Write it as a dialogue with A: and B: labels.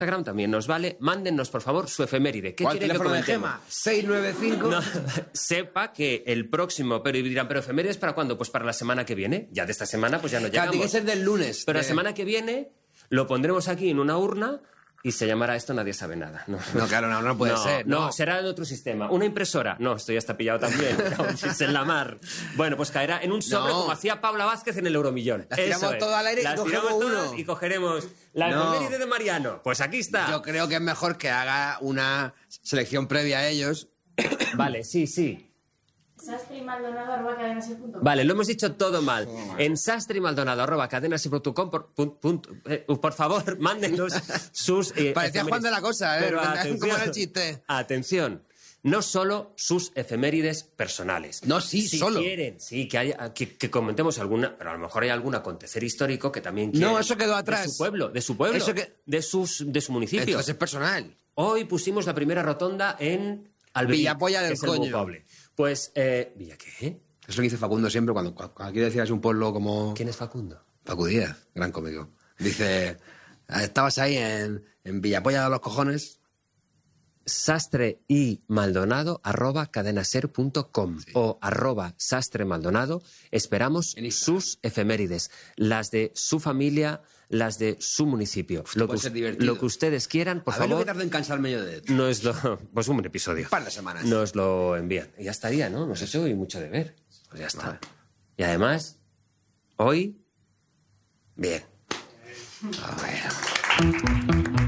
A: Instagram también nos vale. Mándennos, por favor, su efeméride. ¿Qué quiere que comentemos?
B: 695.
A: No, sepa que el próximo... Pero dirán, ¿pero efemérides para cuándo? Pues para la semana que viene. Ya de esta semana pues ya no llegamos.
B: Tiene que ser del lunes.
A: Pero la semana que viene lo pondremos aquí en una urna y se llamará esto Nadie sabe nada. No,
B: claro, no puede ser.
A: No, será en otro sistema. ¿Una impresora? No, esto ya está pillado también. Es en la mar. Bueno, pues caerá en un sobre como hacía Paula Vázquez en el Euromillón.
B: Las tiramos todo al aire y cogemos uno.
A: Y cogeremos la efeméride de Mariano. Pues aquí está.
B: Yo creo que es mejor que haga una selección previa a ellos.
A: Vale, sí.
C: sastreymaldonado@cadenaser.com.
A: Vale, lo hemos dicho todo mal. En sastreymaldonado@cadenaser.com por favor, mándenos sus...
B: Parecía Juan de la Cosa, ¿eh?
A: Pero
B: ¿Cómo era el chiste?
A: Atención, no solo sus efemérides personales.
B: No, sí,
A: si
B: solo.
A: Quieren, sí, que comentemos alguna, pero a lo mejor hay algún acontecer histórico que también quieren.
B: No, eso quedó atrás.
A: De su pueblo,
B: Eso
A: de su municipio.
B: Entonces es personal.
A: Hoy pusimos la primera rotonda en Alberín,
B: Villapolla del
A: que es el
B: coño.
A: Poble. Pues, ¿Villa qué?
B: Es lo que dice Facundo siempre cuando quiere decir es un pueblo como...
A: ¿Quién es Facundo?
B: Facu Díaz, gran cómico. Dice, estabas ahí en Villapolla de los cojones.
A: sastreymaldonado@cadenaser.com o @sastremaldonado. Esperamos sus efemérides, las de su familia, las de su municipio. Lo que ustedes quieran, por
B: favor.
A: favor.
B: Lo que tardo en cansarme yo de esto.
A: Pues un episodio.
B: Para las semanas.
A: Nos lo envían. Y ya estaría, ¿no? Nos hecho hoy mucho deber. Pues ya está. Vale. Y además, hoy, bien.
B: A ver.